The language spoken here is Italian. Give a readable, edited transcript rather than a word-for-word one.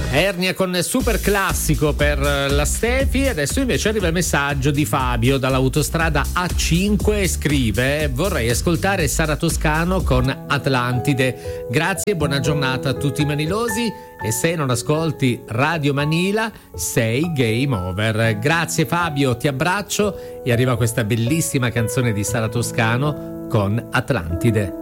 Ernia con super classico per la Stefi. Adesso invece arriva il messaggio di Fabio dall'autostrada A5 e scrive: vorrei ascoltare Sara Toscano con Atlantide. Grazie, buona giornata a tutti i manilosi, e se non ascolti Radio Manila sei game over. Grazie Fabio, ti abbraccio, e arriva questa bellissima canzone di Sara Toscano con Atlantide.